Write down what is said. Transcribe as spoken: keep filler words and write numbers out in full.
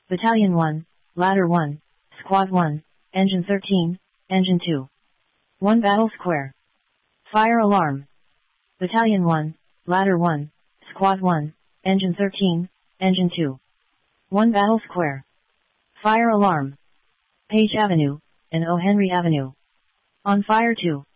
Battalion one, Ladder one, Squad one, Engine thirteen, Engine two. one Battle Square. Fire alarm. Battalion one, Ladder one, Squad one, Engine thirteen, Engine two. one Battle Square. Fire alarm. Page Avenue, and O. Henry Avenue. On fire two.